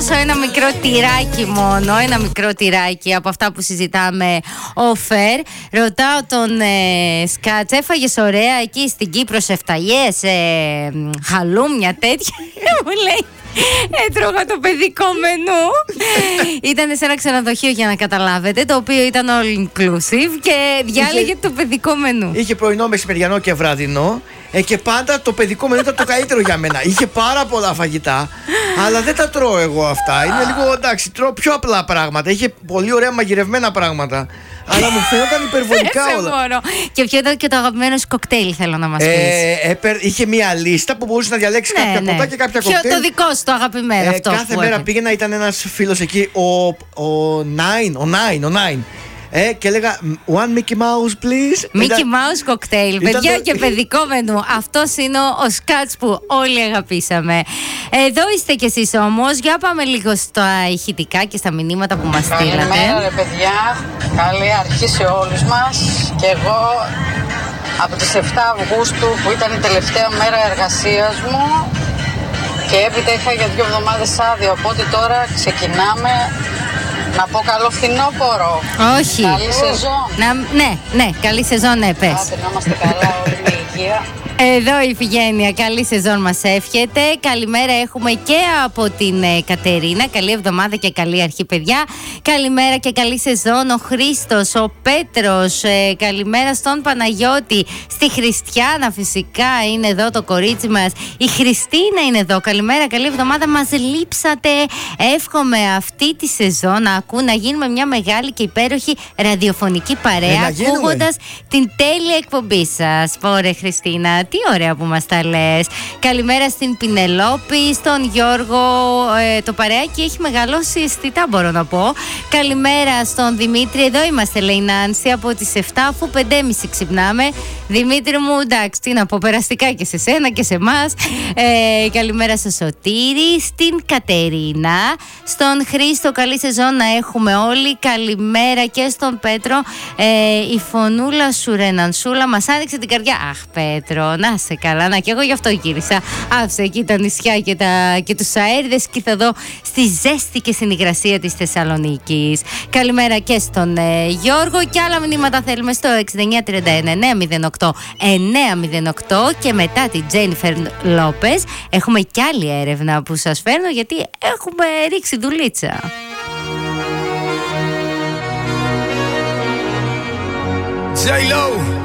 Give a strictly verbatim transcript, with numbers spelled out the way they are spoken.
δώσω ένα μικρό τυράκι μόνο, ένα μικρό τυράκι από αυτά που συζητάμε off-air. Ρωτάω τον ε, Σκάτς, έφαγες ωραία εκεί στην Κύπρο, σε φταγιές, ε, χαλούμια τέτοια? Μου λέει, έτρωγα το παιδικό μενού. Ήταν σε ένα ξενοδοχείο, για να καταλάβετε, το οποίο ήταν all inclusive και διάλεγε είχε, το παιδικό μενού. Είχε πρωινό, μεσημεριανό και βραδινό. Ε, και πάντα το παιδικό μενού ήταν το καλύτερο για μένα. Είχε πάρα πολλά φαγητά, αλλά δεν τα τρώω εγώ αυτά. Είναι λίγο, εντάξει, τρώω πιο απλά πράγματα. Είχε πολύ ωραία μαγειρευμένα πράγματα, αλλά μου φαίνονταν υπερβολικά όλα. Μόνο. Και ποιο ήταν και το αγαπημένο σου κοκτέιλ, θέλω να μας πεις? Ε, ε, είχε μία λίστα που μπορούσε να διαλέξει ναι, κάποια ναι. ποτά και κάποια ποιο κοκτέιλ. Το δικό σου το αγαπημένο, ε, αυτό. Κάθε μέρα έκανε. Πήγαινα, ήταν ένας φίλος εκεί, ο, ο Nine, ο Nine, ο Nine. Ε, και έλεγα one Mickey Mouse please. Mickey ήταν... Mouse cocktail, παιδιά, το... και παιδικό μενού. Αυτός είναι ο Σκάτς που όλοι αγαπήσαμε. Εδώ είστε κι εσείς όμως. Για πάμε λίγο στα ηχητικά και στα μηνύματα που μας στείλατε. Καλημέρα ρε παιδιά. Καλή αρχή σε όλους μας. Και εγώ από τις επτά Αυγούστου, που ήταν η τελευταία μέρα εργασίας μου, και έπειτα είχα για δύο εβδομάδες άδεια, οπότε τώρα ξεκινάμε. Να πω καλό φθινόπωρο. Όχι. Καλή σεζόν. Να, ναι, ναι, καλή σεζόν, ναι, πες. Άτε να είμαστε καλά όλοι με υγεία. Εδώ η Ιφηγένεια, καλή σεζόν μας εύχεται. Καλημέρα έχουμε και από την ε, Κατερίνα. Καλή εβδομάδα και καλή αρχή, παιδιά. Καλημέρα και καλή σεζόν ο Χρήστος, ο Πέτρος. Ε, καλημέρα στον Παναγιώτη. Στη Χριστιάνα φυσικά είναι εδώ το κορίτσι μας. Η Χριστίνα είναι εδώ. Καλημέρα, καλή εβδομάδα. Μας λείψατε. Εύχομαι αυτή τη σεζόν να ακού, να γίνουμε μια μεγάλη και υπέροχη ραδιοφωνική παρέα, ακούγοντας την τέλεια εκπομπή σας. Πόρε Χριστίνα, τι ωραία που μας τα λες. Καλημέρα στην Πινελόπη, στον Γιώργο. Ε, το παρεάκι έχει μεγαλώσει αισθητά, μπορώ να πω. Καλημέρα στον Δημήτρη. Εδώ είμαστε, λέει η Νάνση, από τις επτά, αφού πέντε και μισή ξυπνάμε. Δημήτρη μου, εντάξει, τι να πω, περαστικά και σε σένα και σε εμάς. Ε, καλημέρα στο Σωτήρη, στην Κατερίνα, στον Χρήστο. Καλή σεζόν να έχουμε όλοι. Καλημέρα και στον Πέτρο. Ε, η φωνούλα σου, Ρενανσούλα, μας άνοιξε την καρδιά. Αχ, Πέτρο, να σε καλά, να και εγώ γι' αυτό γύρισα. Άφησα εκεί τα νησιά και, τα, και τους αέριδες και ήρθα εδώ στη ζέστη και στην υγρασία της Θεσσαλονίκης. Καλημέρα και στον ε, Γιώργο. Και άλλα μηνύματα θέλουμε στο έξι εννιά τρία ένα εννιά μηδέν οκτώ εννιά μηδέν οκτώ. Και μετά την Τζένιφερ Λόπες έχουμε κι άλλη έρευνα που σας φέρνω, γιατί έχουμε ρίξει δουλίτσα. J-Lo